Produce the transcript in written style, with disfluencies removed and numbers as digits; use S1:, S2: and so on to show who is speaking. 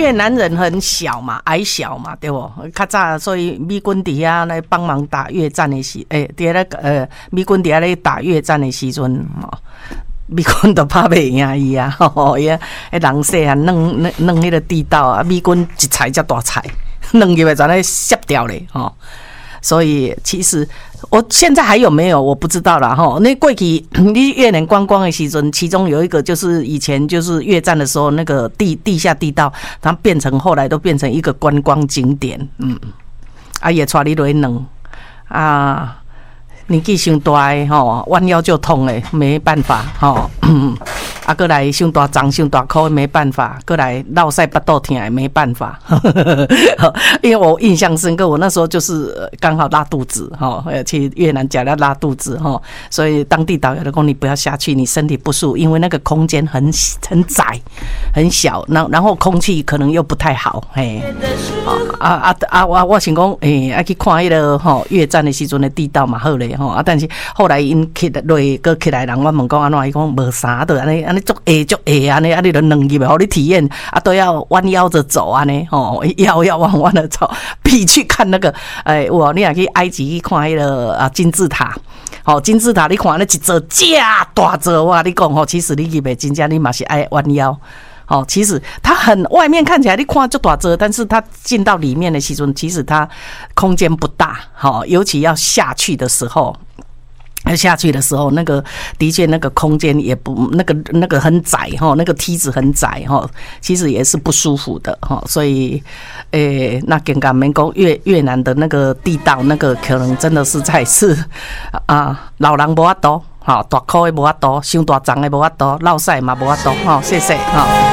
S1: 为南人很小嘛，矮小嘛，对不？较早所以美军底下来帮忙打越战的时，伫那个美军底下来打越战的时阵，美军都拍袂赢伊啊，伊人细汉弄迄个地道啊，美军一踩才大踩，弄起来在那削掉嘞，所以其实我现在还有没有我不知道啦齁。那过去你越南观光的时阵，其中有一个就是以前就是越战的时候那个地下地道，它后来都变成一个观光景点，也带你落去弄啊。年纪伤大的吼，弯腰就痛诶，没办法吼。过来伤大胀、伤大口没办法，过来落屎巴肚疼也没办法。因为我印象深刻，我那时候就是刚好拉肚子哈，去越南假的拉肚子哈，所以当地导游就说你不要下去，你身体不舒服，因为那个空间很窄很小，然后空气可能又不太好，嘿。我想讲去看迄个吼越战的时阵的地道嘛好咧。但是后来因起来个起来人，我问讲安怎，伊讲无啥的，安尼足下安尼，你就弄入来，互你体验都要弯腰着走安尼，要弯的走，比去看那个，你也去埃及去看迄个金字塔，金字塔你看那一座假大座，我跟你讲其实你入去真正你嘛是爱弯腰。其实它外面看起来你看就大座，但是它进到里面的时阵，其实它空间不大，尤其要下去的时候，那个的确那个空间也不那个很窄那个梯子很窄其实也是不舒服的所以那更加免讲越南的那个地道，那个可能真的是老人无法度大块的无法度，伤大张的无法度，落屎嘛无法度谢谢